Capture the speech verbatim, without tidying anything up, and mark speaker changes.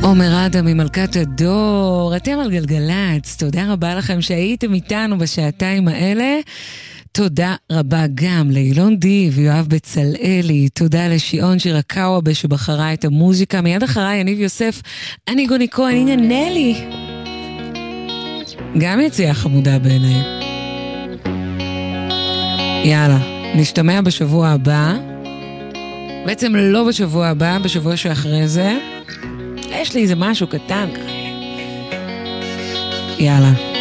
Speaker 1: עומר אדם ממלכת הדור, אתם על גלגלץ, תודה רבה לכם שהייתם איתנו בשעתיים האלה, תודה רבה גם לאילון די ויואב בצלאלי, תודה לשיעון שירקאווה שבחרה את המוזיקה, מיד אחריי יניב יוסף, אני גוני כהן, הנה נלי, גם יציאה חמודה בעיניי. יאללה, נשתמע בשבוע הבא, בעצם לא בשבוע הבא, בשבוע שאחרי זה, יש לי איזה משהו קטן ככה. יאללה.